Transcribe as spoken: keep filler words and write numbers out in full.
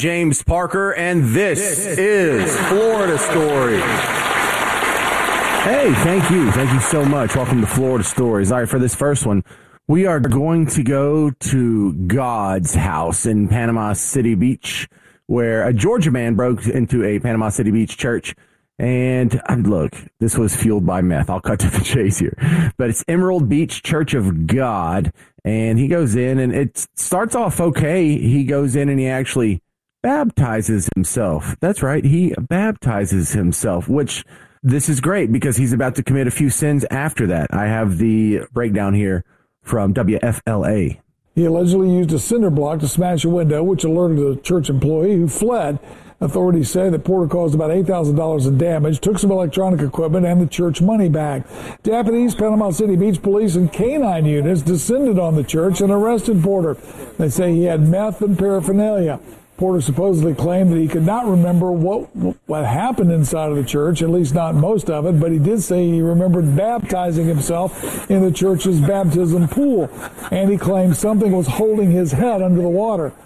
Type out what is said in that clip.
James Parker, and this, this is Florida Stories. Hey, thank you. Thank you so much. Welcome to Florida Stories. All right, for this first one, we are going to go to God's house in Panama City Beach, where a Georgia man broke into a Panama City Beach church. And look, this was fueled by meth. I'll cut to the chase here. But it's Emerald Beach Church of God. And he goes in, and it starts off okay. He goes in and he actually baptizes himself. That's right. He baptizes himself, which this is great because he's about to commit a few sins after that. I have the breakdown here from W F L A. He allegedly used a cinder block to smash a window, which alerted a church employee who fled. Authorities say that Porter caused about eight thousand dollars in damage, took some electronic equipment, and the church money back. Deputies, Panama City Beach Police, and canine units descended on the church and arrested Porter. They say he had meth and paraphernalia. Porter supposedly claimed that he could not remember what what happened inside of the church, at least not most of it, but he did say he remembered baptizing himself in the church's baptism pool, and he claimed something was holding his head under the water.